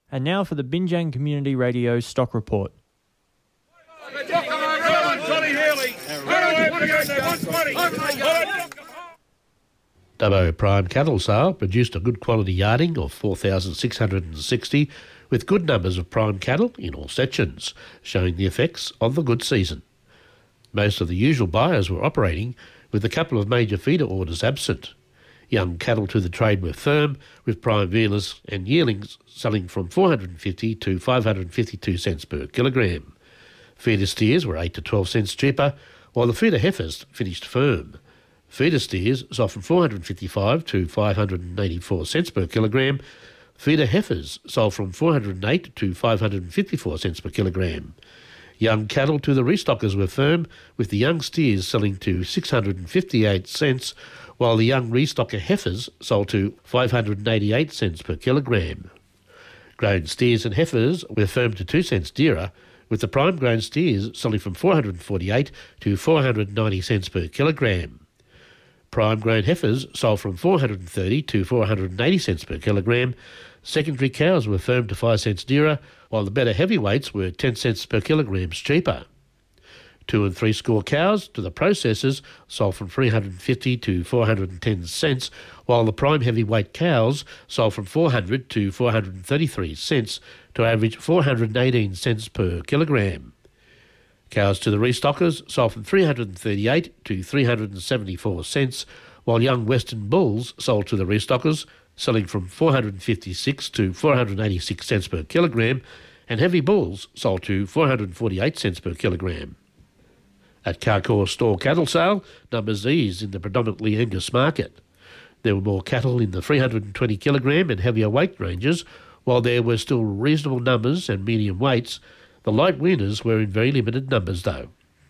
And now for the Binjang Community Radio Stock Report. Dubbo Prime Cattle Sale produced a good quality yarding of 4,660 with good numbers of prime cattle in all sections, showing the effects of the good season. Most of the usual buyers were operating, with a couple of major feeder orders absent. Young cattle to the trade were firm, with prime vealers and yearlings selling from 450 to 552 cents per kilogram. Feeder steers were 8 to 12 cents cheaper, while the feeder heifers finished firm. Feeder steers sold from 455 to 584 cents per kilogram. Feeder heifers sold from 408 to 554 cents per kilogram. Young cattle to the restockers were firm, with the young steers selling to 658 cents, while the young restocker heifers sold to 588 cents per kilogram. Grown steers and heifers were firm to 2 cents dearer, with the prime grown steers selling from 448 to 490 cents per kilogram. Prime grown heifers sold from 430 to 480 cents per kilogram. Secondary cows were firm to 5 cents dearer, while the better heavyweights were 10 cents per kilogram cheaper. 2 and 3 score cows to the processors sold from 350 to 410 cents, while the prime heavyweight cows sold from 400 to 433 cents to average 418 cents per kilogram. Cows to the restockers sold from 338 to 374 cents, while young Western bulls sold to the restockers, selling from 456 to 486 cents per kilogram, and heavy bulls sold to 448 cents per kilogram. At Carcoar Store Cattle Sale, numbers eased in the predominantly Angus market. There were more cattle in the 320 kilogram and heavier weight ranges, while there were still reasonable numbers and medium weights. The light weaners were in very limited numbers though.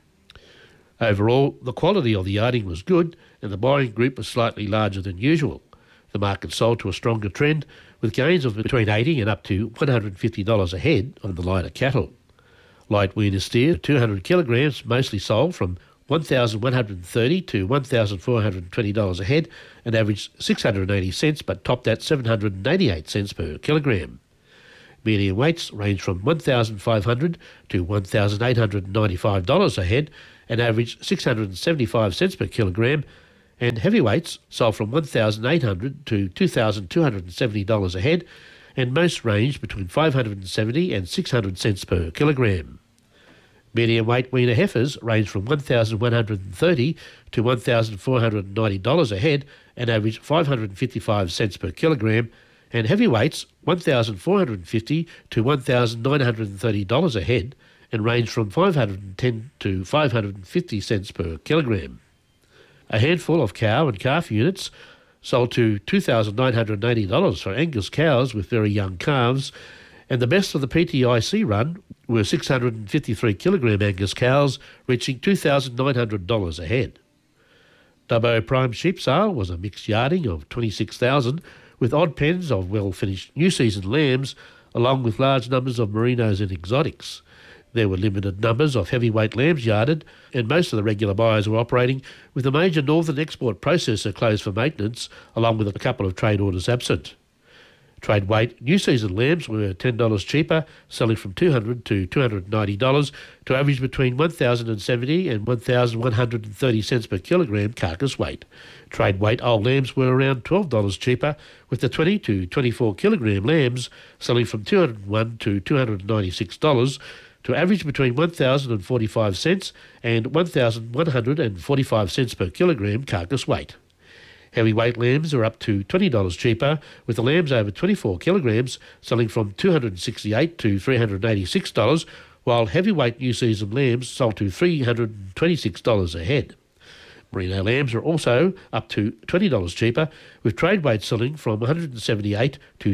Overall, the quality of the yarding was good and the buying group was slightly larger than usual. The market sold to a stronger trend, with gains of between $80 and up to $150 a head on the lighter cattle. Light weaner steer, 200 kilograms, mostly sold from $1,130 to $1,420 a head and averaged 680 cents, but topped at 788 cents per kilogram. Medium weights range from $1,500 to $1,895 a head and averaged 675 cents per kilogram, and heavyweights sold from $1,800 to $2,270 a head, and most ranged between 570 and 600 cents per kilogram. Medium weight weaner heifers range from $1,130 to $1,490 a head and average 555 cents per kilogram, and heavyweights $1,450 to $1,930 a head and range from 510 to 550 cents per kilogram. A handful of cow and calf units sold to $2,980 for Angus cows with very young calves, and the best of the PTIC run were 653 kilogram Angus cows, reaching $2,900 a head. Dubbo Prime Sheep Sale was a mixed yarding of 26,000, with odd pens of well-finished new season lambs, along with large numbers of merinos and exotics. There were limited numbers of heavyweight lambs yarded, and most of the regular buyers were operating, with the major northern export processor closed for maintenance, along with a couple of trade orders absent. Trade weight new season lambs were $10 cheaper, selling from $200 to $290 to average between $1,070 and $1,130 cents per kilogram carcass weight. Trade weight old lambs were around $12 cheaper, with the 20 to 24 kilogram lambs selling from $201 to $296 to average between $1,045 and $1,145 per kilogram carcass weight. Heavyweight lambs are up to $20 cheaper, with the lambs over 24 kilograms selling from $268 to $386, while heavyweight new season lambs sold to $326 a head. Merino lambs are also up to $20 cheaper, with trade weight selling from $178 to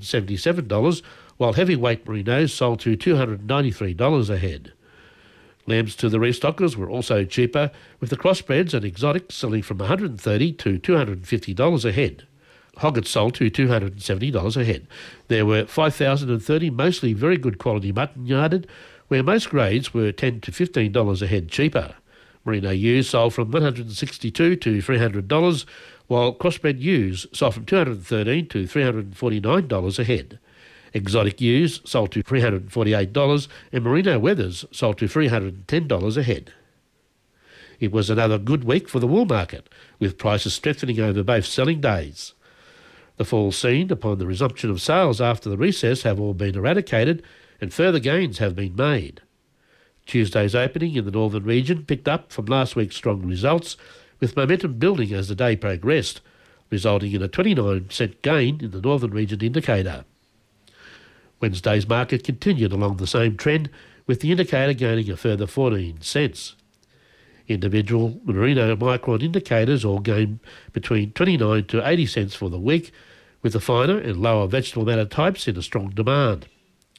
$277, while heavyweight merinos sold to $293 a head. Lambs to the restockers were also cheaper, with the crossbreds and exotics selling from $130 to $250 a head. Hoggets sold to $270 a head. There were 5,030 mostly very good quality mutton yarded, where most grades were $10 to $15 a head cheaper. Merino ewes sold from $162 to $300, while crossbred ewes sold from $213 to $349 a head. Exotic ewes sold to $348 and merino wethers sold to $310 a head. It was another good week for the wool market, with prices strengthening over both selling days. The fall seen upon the resumption of sales after the recess have all been eradicated and further gains have been made. Tuesday's opening in the northern region picked up from last week's strong results, with momentum building as the day progressed, resulting in a 29% gain in the northern region indicator. Wednesday's market continued along the same trend, with the indicator gaining a further 14 cents. Individual merino micron indicators all gained between 29 to 80 cents for the week, with the finer and lower vegetable matter types in strong demand.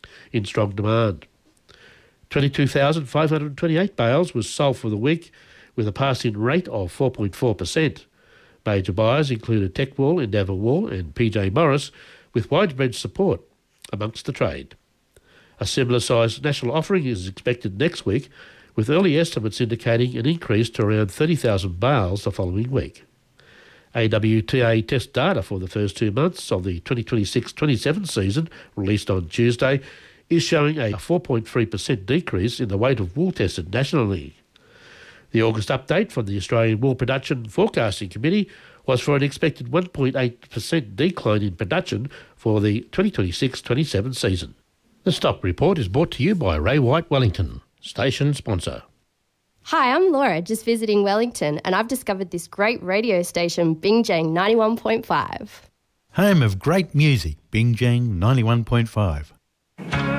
22,528 bales was sold for the week, with a pass-in rate of 4.4%. Major buyers included Techwool, Endeavour Wool and PJ Morris, with widespread support amongst the trade. A similar-sized national offering is expected next week, with early estimates indicating an increase to around 30,000 bales the following week. AWTA test data for the first 2 months of the 2026-27 season, released on Tuesday, is showing a 4.3% decrease in the weight of wool tested nationally. The August update from the Australian Wool Production Forecasting Committee was for an expected 1.8% decline in production for the 2026-27 season. The Stock Report is brought to you by Ray White Wellington, station sponsor. Hi, I'm Laura, just visiting Wellington, and I've discovered this great radio station, Bingjang 91.5. Home of great music, Bingjang 91.5.